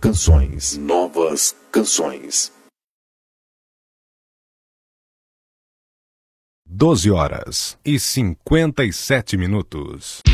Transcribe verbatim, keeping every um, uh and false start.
canções. Novas canções. doze horas e cinquenta e sete minutos.